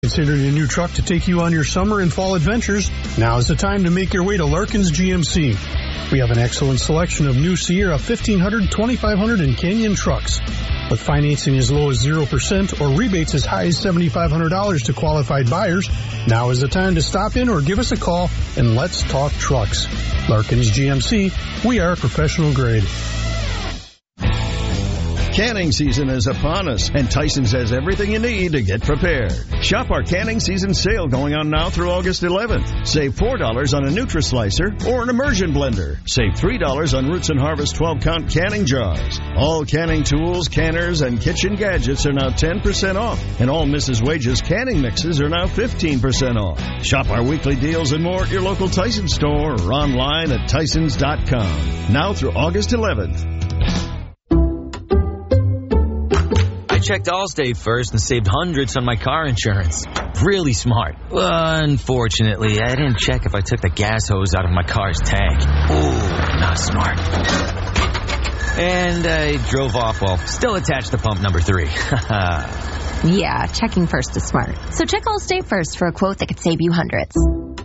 Considering a new truck to take you on your summer and fall adventures? Now is the time to make your way to Larkin's GMC. We have an excellent selection of new Sierra 1500, 2500, and Canyon trucks. With financing as low as 0% or rebates as high as $7,500 to qualified buyers, now is the time to stop in or give us a call and let's talk trucks. Larkin's GMC, we are professional grade. Canning season is upon us, and Tyson's has everything you need to get prepared. Shop our canning season sale going on now through August 11th. Save $4 on a Nutri-Slicer or an immersion blender. Save $3 on Roots & Harvest 12-count canning jars. All canning tools, canners, and kitchen gadgets are now 10% off, and all Mrs. Wages canning mixes are now 15% off. Shop our weekly deals and more at your local Tyson store or online at Tysons.com. Now through August 11th. Checked Allstate first and saved hundreds on my car insurance. Really smart. Unfortunately, I didn't check if I took the gas hose out of my car's tank. Ooh, not smart. And I drove off while still attached to pump number 3. Yeah, checking first is smart. So check Allstate first for a quote that could save you hundreds.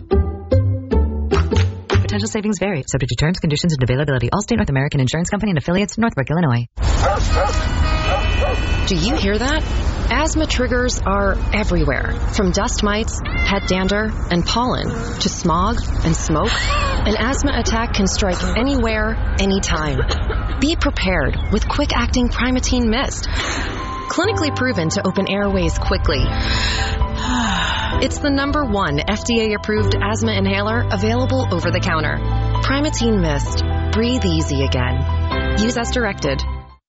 Potential savings vary, subject to terms, conditions, and availability. Allstate North American Insurance Company and affiliates, Northbrook, Illinois. Do you hear that? Asthma triggers are everywhere. From dust mites, pet dander, and pollen, to smog and smoke. An asthma attack can strike anywhere, anytime. Be prepared with quick-acting Primatene Mist. Clinically proven to open airways quickly. It's the #1 FDA-approved asthma inhaler available over the counter. Primatene Mist. Breathe easy again. Use as directed.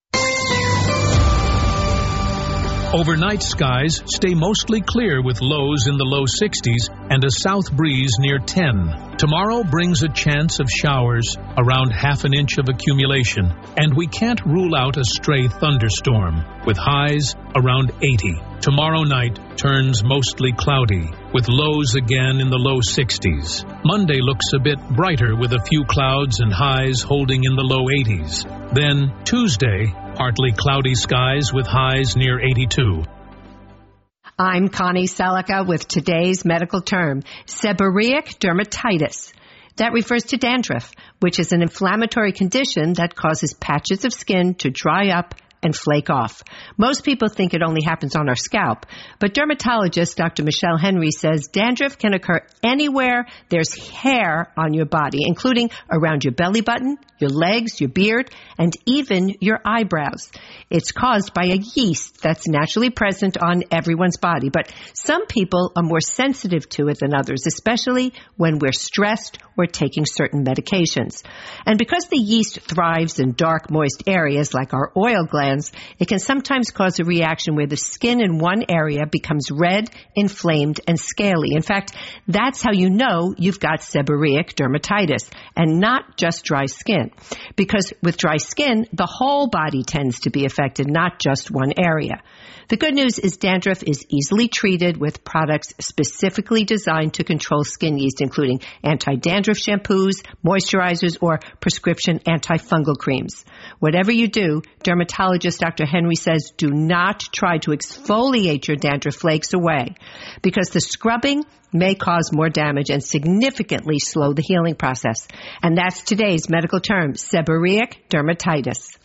Overnight skies stay mostly clear with lows in the low 60s and a south breeze near 10. Tomorrow brings a chance of showers, around half an inch of accumulation, and we can't rule out a stray thunderstorm, with highs around 80. Tomorrow night turns mostly cloudy, with lows again in the low 60s. Monday looks a bit brighter with a few clouds and highs holding in the low 80s. Then Tuesday, partly cloudy skies with highs near 82. I'm Connie Selica with today's medical term, seborrheic dermatitis. That refers to dandruff, which is an inflammatory condition that causes patches of skin to dry up and flake off. Most people think it only happens on our scalp, but dermatologist Dr. Michelle Henry says dandruff can occur anywhere there's hair on your body, including around your belly button, your legs, your beard, and even your eyebrows. It's caused by a yeast that's naturally present on everyone's body, but some people are more sensitive to it than others, especially when we're stressed or taking certain medications. And because the yeast thrives in dark, moist areas like our oil glands, it can sometimes cause a reaction where the skin in one area becomes red, inflamed, and scaly. In fact, that's how you know you've got seborrheic dermatitis, and not just dry skin. Because with dry skin, the whole body tends to be affected, not just one area. The good news is dandruff is easily treated with products specifically designed to control skin yeast, including anti-dandruff shampoos, moisturizers, or prescription antifungal creams. Whatever you do, dermatologist Dr. Henry says do not try to exfoliate your dandruff flakes away, because the scrubbing may cause more damage and significantly slow the healing process. And that's today's medical term, seborrheic dermatitis.